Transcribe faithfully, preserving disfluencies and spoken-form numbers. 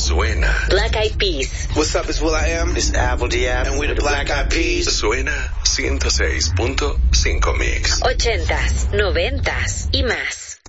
Suena. Black Eyed Peas. What's up, it's Will I Am. It's Apple D F. And we're the Black Eyed Peas. Suena ciento seis punto cinco Mix. Ochentas, noventas y más.